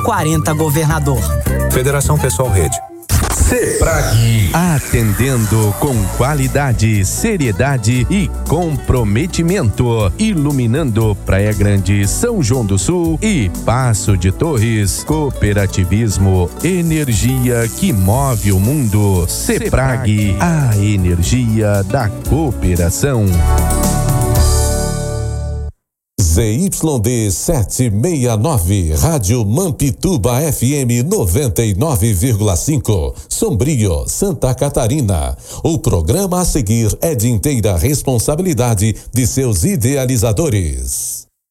40 Governador. Federação Pessoal Rede. CEPRAG, atendendo com qualidade, seriedade e comprometimento, iluminando Praia Grande, São João do Sul e Passo de Torres. Cooperativismo, energia que move o mundo. CEPRAG, a energia da cooperação. ZYD 769, Rádio Mampituba FM 99,5, Sombrio, Santa Catarina. O programa a seguir é de inteira responsabilidade de seus idealizadores.